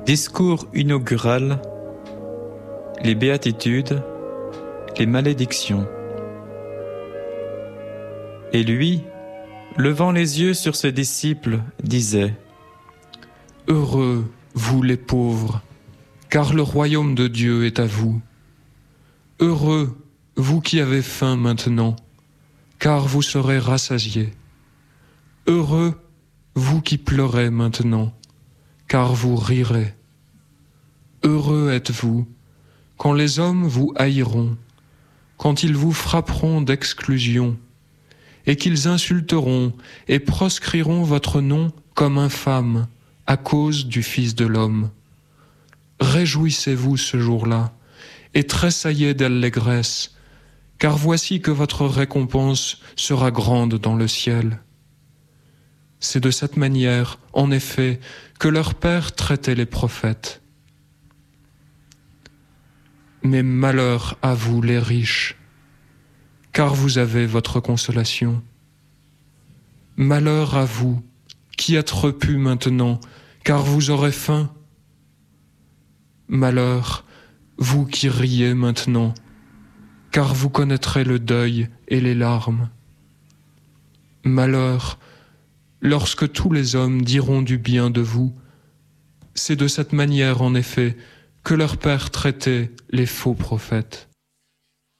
Discours inaugural, les béatitudes, les malédictions. Et lui, levant les yeux sur ses disciples, disait : Heureux, vous les pauvres, car le royaume de Dieu est à vous. Heureux, vous qui avez faim maintenant, car vous serez rassasiés. Heureux, vous qui pleurez maintenant, car vous rirez. Heureux êtes-vous, quand les hommes vous haïront, quand ils vous frapperont d'exclusion, et qu'ils insulteront et proscriront votre nom comme infâme à cause du Fils de l'homme. Réjouissez-vous ce jour-là, et tressaillez d'allégresse, car voici que votre récompense sera grande dans le ciel. C'est de cette manière, en effet, que leur père traitait les prophètes. Mais malheur à vous les riches, car vous avez votre consolation. Malheur à vous qui êtes repus maintenant, car vous aurez faim. Malheur, vous qui riez maintenant, car vous connaîtrez le deuil et les larmes. Malheur, lorsque tous les hommes diront du bien de vous. C'est de cette manière, en effet, que leur père traitait les faux prophètes.